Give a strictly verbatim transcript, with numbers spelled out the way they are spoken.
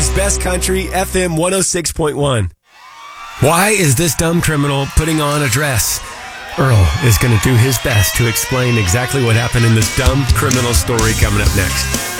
Nation's best country, F M one oh six point one. Why is this dumb criminal putting on a dress? Earl is going to do his best to explain exactly what happened in this dumb criminal story coming up next.